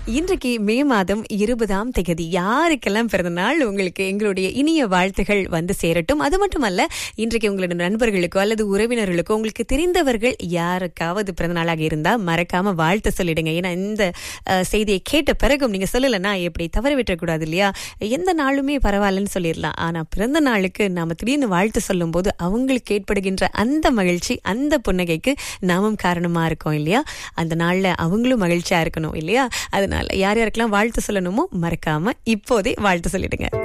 இன்றைக்கு மே மாதம் 20ஆம் தேதி யாருக்கெல்லாம் பிறந்த நாள் உங்களுக்கு எங்களுடைய இனிய வாழ்த்துகள் வந்து சேரட்டும். அது மட்டுமல்ல, இன்றைக்கு உங்களுடைய நண்பர்களுக்கோ அல்லது உறவினர்களுக்கோ உங்களுக்கு தெரிந்தவர்கள் யாருக்காவது பிறந்த நாளாக இருந்தா மறக்காம வாழ்த்து சொல்லிடுங்க. ஏன்னா இந்த செய்தியை கேட்ட பிறகும் நீங்க சொல்லலைன்னா எப்படி தவற விட்டுறக்கூடாது இல்லையா? எந்த நாளுமே பரவாயில்லன்னு சொல்லிடலாம். ஆனா பிறந்த நாளுக்கு நாம திடீர்னு வாழ்த்து சொல்லும் போது அவங்களுக்கு ஏற்படுகின்ற அந்த மகிழ்ச்சி, அந்த புன்னகைக்கு நாமும் காரணமா இருக்கோம் இல்லையா? அந்த நாள்ல அவங்களும் மகிழ்ச்சியா இருக்கணும் இல்லையா? அதனால யார் யாருக்கெல்லாம் வாழ்த்து சொல்லணுமோ மறக்காம இப்போதே வாழ்த்து சொல்லிடுங்க.